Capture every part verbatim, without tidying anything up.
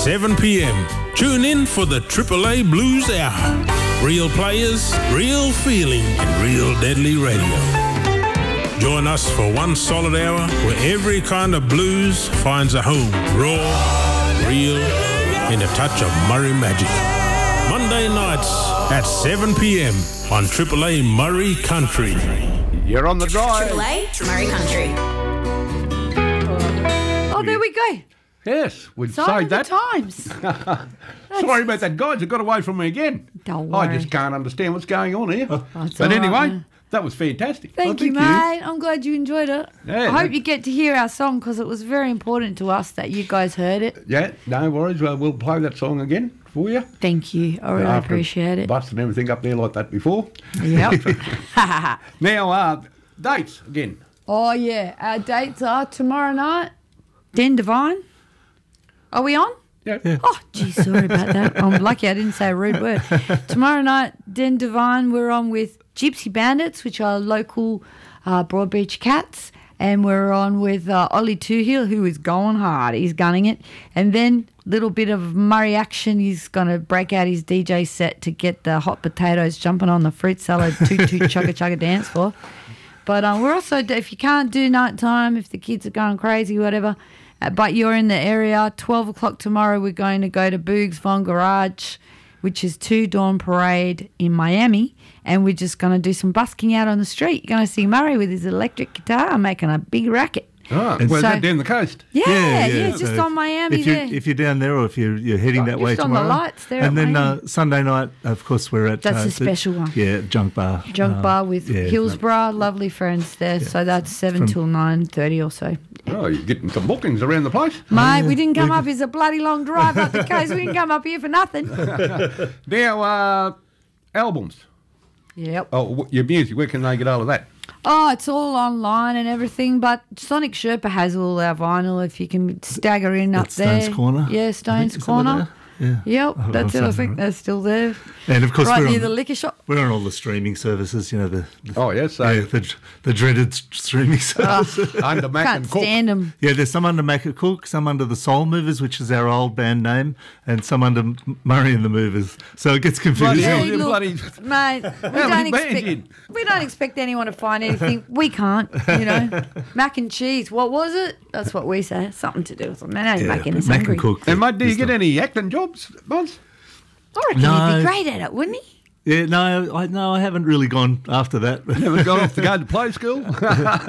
seven p.m. Tune in for the Triple A Blues Hour. Real players, real feeling, and real deadly radio. Join us for one solid hour where every kind of blues finds a home. Raw, real, and a touch of Murray magic. Monday nights at seven p.m. on Triple A Murray Country. You're on the drive. Triple A Murray Country. Oh, there we go. Yes, we'd Sign say of the that. times. Sorry about that, guys. It got away from me again. Don't I worry. just can't understand what's going on here. That's but all right, anyway, man. that was fantastic. Thank, Well, you, mate. I'm glad you enjoyed it. Yeah, I hope that- you get to hear our song because it was very important to us that you guys heard it. Yeah, no worries. Well, we'll play that song again for you. Thank you. I really After appreciate it. Busting everything up there like that before. Yep. Now, uh, dates again. Oh, yeah. Our dates are tomorrow night, Den Divine. Are we on? Yeah. Oh, gee, sorry about that. I'm lucky I didn't say a rude word. Tomorrow night, Den Divine, we're on with Gypsy Bandits, which are local uh, Broadbeach cats, and we're on with uh, Ollie Toohill, who is going hard. He's gunning it. And then a little bit of Murray action. He's going to break out his D J set to get the hot potatoes jumping on the fruit salad toot toot chugga chugga dance floor. But um, we're also, if you can't do night time, if the kids are going crazy, whatever, uh, but you're in the area, twelve o'clock tomorrow, we're going to go to Boogs Von Garage, which is two Dawn Parade in Miami, and we're just going to do some busking out on the street. You're going to see Murray with his electric guitar making a big racket. Oh, And where's so- that down the coast? Yeah, yeah, yeah. just So on Miami if you're, there. If you're down there or if you're, you're heading that Just way on the tomorrow. lights there And at then Miami. uh, Sunday night, of course, we're at... That's uh, a the- special one. Yeah, Junk Bar. Junk Um, bar with yeah, Hillsborough, lovely friends there. So that's seven From- till nine thirty or so. Oh, you're getting some bookings around the place. Mate, we didn't come up. It's a bloody long drive up the coast. We didn't come up here for nothing. Now, uh, albums. Yep. Oh, wh- your music, where can they get all of that? Oh, it's all online and everything, but Sonic Sherpa has all our vinyl if you can stagger in up That's Stone's there. Corner, Yeah, I Stone's think, is that Corner. there? Yeah. Yep, Oh, that's it. I awesome. think they're still there. And of course, right we're near on, the liquor shop. we're on all the streaming services, you know, the, the Oh, yes. So yeah, the, the dreaded s- streaming services. under Mac Can't and Cook. stand them. Yeah, there's some under Mac and Cook, some under the Soul Movers, which is our old band name, and some under M- Murray and the Movers. So it gets confusing. Yeah, Yeah, you look, bloody- mate, we many don't bands expect in? we don't expect anyone to find anything. We can't, you know. Mac and cheese. What was it? That's what we say. Something to do with it. Man, Yeah, making but us Mac hungry. and Cook. And, mate, do you is get the- any acting jobs, Buzz? I reckon No. he'd be great at it, wouldn't he? Yeah, no, I no, I haven't really gone after that. Never got off to go to play school? No,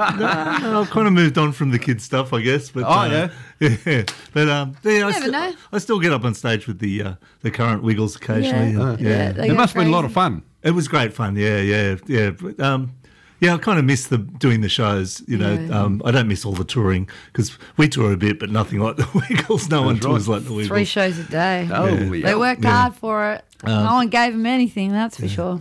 I've kind of moved on from the kids stuff, I guess. But, Oh, uh, yeah. But um, yeah, I, never still, know. I still get up on stage with the uh, the current Wiggles occasionally. Yeah. and- Yeah, yeah. they It go must have been a lot crazy. of fun. It was great fun. Yeah, yeah, yeah. But, um, yeah, I kind of miss the doing the shows. You know, Yeah. um, I don't miss all the touring because we tour a bit, but nothing like the Wiggles. No one That's tours right. like the Wiggles. Three shows a day. Holy They hell. worked Yeah. hard for it. no one gave them anything, that's for sure.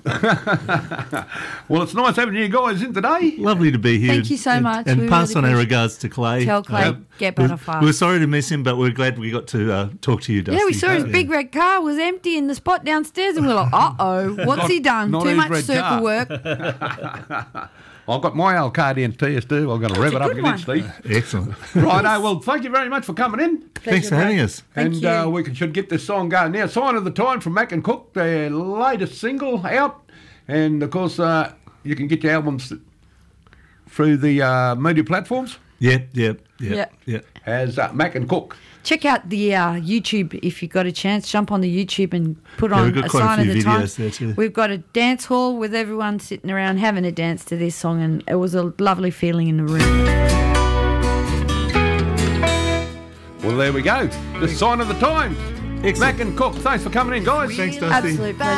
Well, it's nice having you guys in today. Lovely to be here. Thank you so and, much. And We pass really on our appreciate- regards to Clay. Tell Clay, Uh, get we're- better fast. We're sorry to miss him, but we're glad we got to uh, talk to you, Dusty. Yeah, we saw his big red car was empty in the spot downstairs, and we're like, uh oh, what's he done? not Too his much red circle car. work. I've got my old car down to you, Stu. I'm going to rev a it up good again, one. Steve. Excellent. Righto, well, thank you very much for coming in. Thanks for having us. Thank and you. Uh, we can, should get this song going. Now, Sign of the Time from Mac and Cook, their latest single out. And, of course, uh, you can get your albums through the uh, media platforms Yep, yep, yep, Yeah. yep. as uh, Mac and Cook. Check out the uh, YouTube if you've got a chance. Jump on the YouTube and put Yeah, on we've got a quite a sign of few the videos times. there too. We've got a dance hall with everyone sitting around having a dance to this song, and it was a lovely feeling in the room. Well, there we go. The Sign of the Time. Excellent. Mac and Cook, thanks for coming in, guys. Thanks, Dusty. Absolute pleasure.